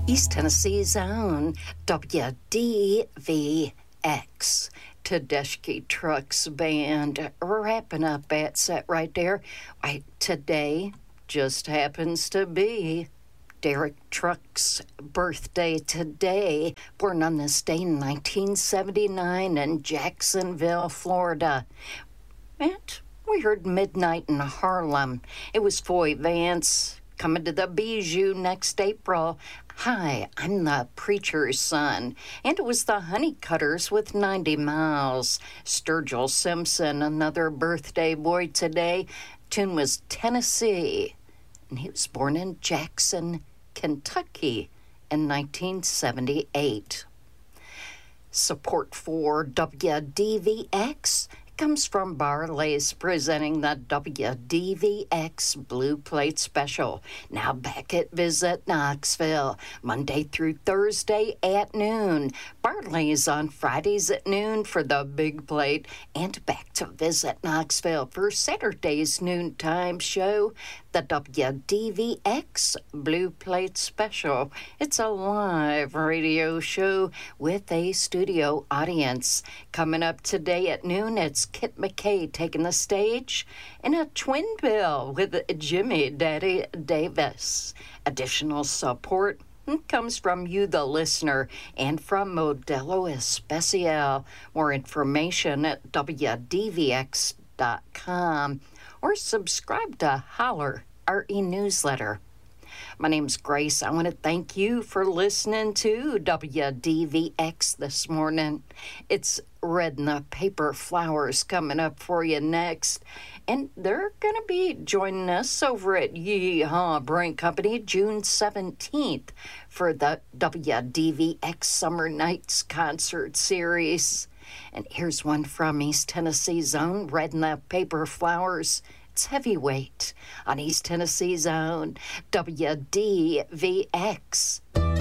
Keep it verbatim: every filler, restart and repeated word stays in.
East Tennessee's own W D V X. Tedeschi Trucks Band wrapping up that set right there. Why, today just happens to be Derek Trucks' birthday today, born on this day in nineteen seventy-nine in Jacksonville, Florida. And we heard Midnight in Harlem. It was Foy Vance coming to the Bijou next April. Hi, I'm the preacher's son. And it was the Honeycutters with ninety miles. Sturgill Simpson, another birthday boy today. Tune was Tennessee. And he was born in Jackson, Kentucky in nineteen seventy-eight. Support for W D V X comes from Barley's, presenting the W D V X Blue Plate Special. Now back at Visit Knoxville, Monday through Thursday at noon. Barley's on Fridays at noon for the Big Plate, and back to Visit Knoxville for Saturday's noontime show, the W D V X Blue Plate Special. It's a live radio show with a studio audience. Coming up today at noon, it's Kit McKay taking the stage in a twin bill with Jimmy Daddy Davis. Additional support comes from you, the listener, and from Modelo Especial. More information at W D V X dot com or subscribe to Holler, our e-newsletter. My name's Grace. I want to thank you for listening to W D V X this morning. It's Red in the Paper Flowers coming up for you next. And they're going to be joining us over at Yeehaw Brewing Company June seventeenth for the W D V X Summer Nights concert series. And here's one from East Tennessee's own Red in the Paper Flowers. It's Heavyweight on East Tennessee's own W D V X.